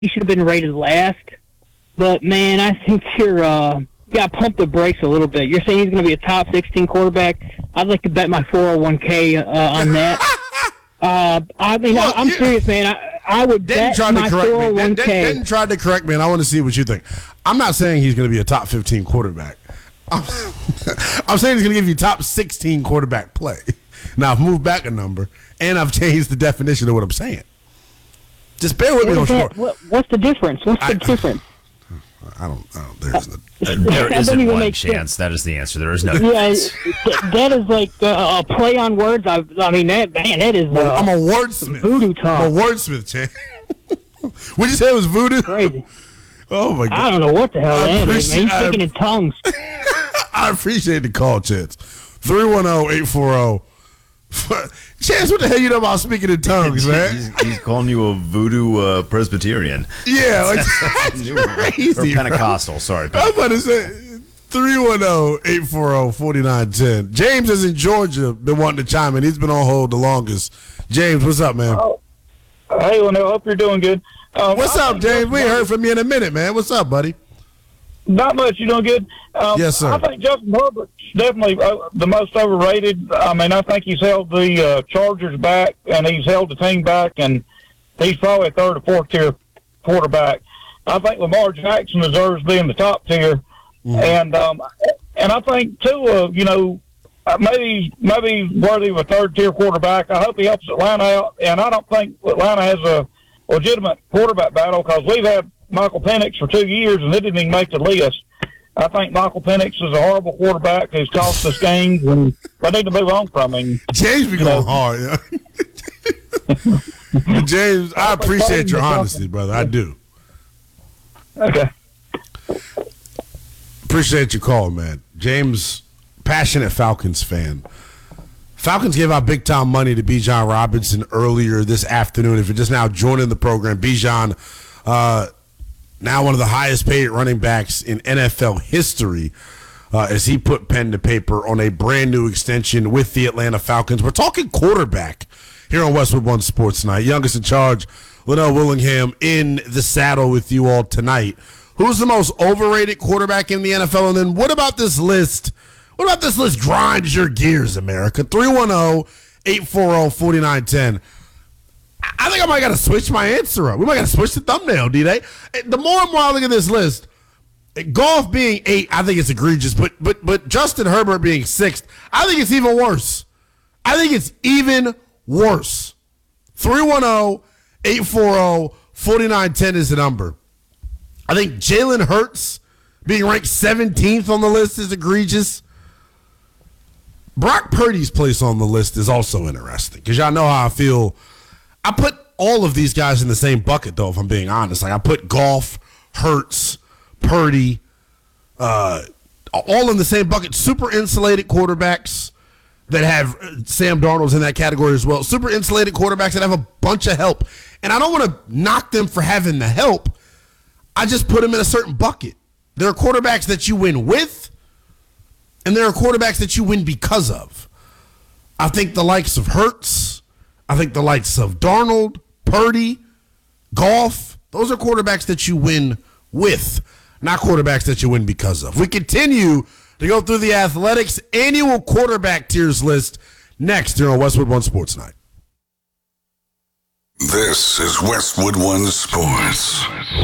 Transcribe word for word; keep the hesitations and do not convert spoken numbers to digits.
he should have been rated last. But, man, I think you're uh, you got to pump the brakes a little bit. You're saying he's going to be a top sixteen quarterback. I'd like to bet my four oh one k uh, on that. uh, I mean, well, I, I'm serious, man. I, I would bet my four oh one k. Denton tried to correct me, and I want to see what you think. I'm not saying he's going to be a top fifteen quarterback. I'm, I'm saying he's going to give you top sixteen quarterback play. Now, I've moved back a number, and I've changed the definition of what I'm saying. Just bear with what me on short. What, what's the difference? What's the I, difference? I don't know. There's no, there isn't one chance. Sense. That is the answer. There is no yeah, that is like uh, a play on words. I, I mean, that man, that is. Uh, I'm a wordsmith. Voodoo talk. I'm a wordsmith, Chan. What'd you say it was voodoo? Crazy. Oh my God! I don't know what the hell that is. Man, he's speaking in tongues. I appreciate the call, Chance. three one zero, eight four zero Chance, what the hell you know about speaking in tongues, man? He's, he's calling you a voodoo uh, Presbyterian. Yeah, like that's crazy. Or Pentecostal, sorry. I was about to say three one zero, eight four zero, four nine one zero James is in Georgia, been wanting to chime in. He's been on hold the longest. James, what's up, man? Oh, hey, well, I hope you're doing good. Um, what's I up, James? We ain't heard from you in a minute, man. What's up, buddy? Not much. You doing good? Um, yes, sir. I think Justin Herbert's definitely uh, the most overrated. I mean, I think he's held the uh, Chargers back, and he's held the team back, and he's probably a third or fourth tier quarterback. I think Lamar Jackson deserves to be in the top tier, mm-hmm. and um, and I think too, uh, you know, maybe maybe worthy of a third tier quarterback. I hope he helps Atlanta out, and I don't think Atlanta has a legitimate quarterback battle because we've had Michael Penix for two years, and they didn't even make the list. I think Michael Penix is a horrible quarterback who's cost us games, and they need to move on from him. James be going hard, yeah. James, I appreciate your honesty, brother. I do. Okay. Appreciate your call, man. James, passionate Falcons fan. Falcons gave out big-time money to Bijan Robinson earlier this afternoon. If you're just now joining the program, Bijan, uh, now one of the highest-paid running backs in N F L history, uh, as he put pen to paper on a brand-new extension with the Atlanta Falcons. We're talking quarterback here on Westwood One Sports Night. Youngest in charge, Linnell Willingham, in the saddle with you all tonight. Who's the most overrated quarterback in the N F L? And then what about this list? What about this list grinds your gears, America? three one zero, eight four zero, four nine one zero I think I might got to switch my answer up. We might got to switch the thumbnail, D-Day. The more and more I look at this list, Goff being eight, I think it's egregious. But but but Justin Herbert being sixth, I think it's even worse. I think it's even worse. three one zero, eight four zero, four nine one zero is the number. I think Jalen Hurts being ranked seventeenth on the list is egregious. Brock Purdy's place on the list is also interesting because y'all know how I feel. I put all of these guys in the same bucket, though, if I'm being honest. Like I put Goff, Hurts, Purdy, uh, all in the same bucket. Super insulated quarterbacks that have Sam Darnold's in that category as well. Super insulated quarterbacks that have a bunch of help. And I don't want to knock them for having the help. I just put them in a certain bucket. There are quarterbacks that you win with, and there are quarterbacks that you win because of. I think the likes of Hurts, I think the likes of Darnold, Purdy, Goff, those are quarterbacks that you win with, not quarterbacks that you win because of. We continue to go through the Athletics annual quarterback tiers list next here on Westwood One Sports Night. This is Westwood One Sports.